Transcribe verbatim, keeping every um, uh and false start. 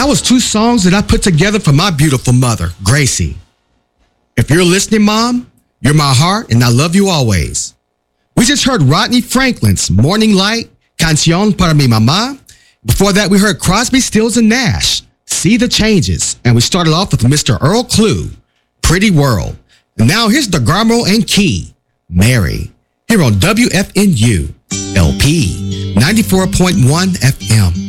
That was two songs that I put together for my beautiful mother, Gracie. If you're listening, Mom, you're my heart and I love you always. We just heard Rodney Franklin's Morning Light, Canción para mi mamá. Before that, we heard Crosby, Stills and Nash, See the Changes. And we started off with Mister Earl Klugh, Pretty World. And now here's DeGarmo and Key, Mary, here on W F N U, L P, ninety-four point one F M.